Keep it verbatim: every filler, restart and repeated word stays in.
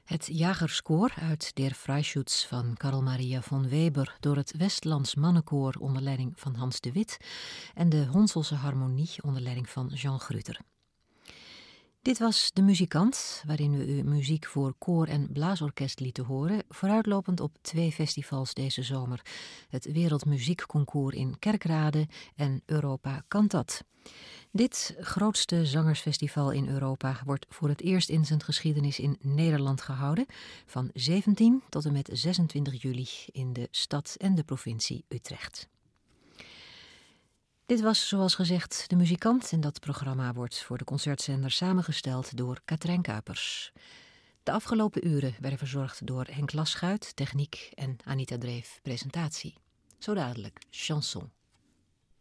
Het Jagerskoor uit Der Freischütz van Karl Maria von Weber door het Westlands Mannenkoor onder leiding van Hans de Wit en de Honselse Harmonie onder leiding van Jean Gruter. Dit was De Muzikant, waarin we u muziek voor koor- en blaasorkest lieten horen, vooruitlopend op twee festivals deze zomer. Het Wereldmuziekconcours in Kerkrade en Europa Cantat. Dit grootste zangersfestival in Europa wordt voor het eerst in zijn geschiedenis in Nederland gehouden, van zeventien tot en met zesentwintig juli in de stad en de provincie Utrecht. Dit was zoals gezegd De Muzikant en dat programma wordt voor de concertzender samengesteld door Katrijn Kuipers. De afgelopen uren werden verzorgd door Henk Laschuit, techniek en Anita Dreef, presentatie. Zo dadelijk, chanson.